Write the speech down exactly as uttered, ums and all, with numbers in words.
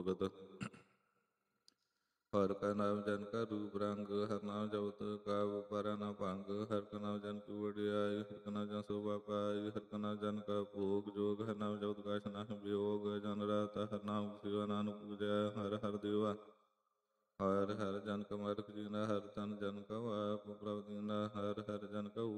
ਭੁਗਤ। ਹਰਿ ਕਾ ਨਾਮ ਜਨ ਕਾ ਰੂਪ ਰੰਗ, ਹਰਿ ਨਾਮ ਜਪਤ ਕਾਬੂ ਪਰ ਨ ਭੰਗ। ਹਰਿ ਕਾ ਨਾਮ ਜਨ ਕੀ ਵਡਿਆਈ, ਹਰਿ ਕਾ ਨਾਮ ਜਨ ਸੋਭਾ ਪਾਈ। ਹਰਿ ਕਾ ਨਾਮ ਜਨ ਕਾ ਭੋਗ ਜੋਗ, ਹਰਿ ਨਾਮ ਜਪਤ ਕਛ ਨਾਹਿ ਵਿਯੋਗ। ਜਨ ਰਾਤਾ ਹਰਿ ਨਾਮ ਸਿਵਾ ਨਾਨਕ ਪੂਜੈ, ਹਰਿ ਹਰਿ ਦੇਵਾ। ਹਰਿ ਹਰਿ ਜਨ ਕਾ ਮਾਰਗ ਦੀਨਾ, ਹਰਿ ਤਨ ਜਨ ਕਾ ਆਪ ਪ੍ਰਭ ਦੀਨਾ। ਹਰਿ ਹਰਿ ਜਨ ਕਾ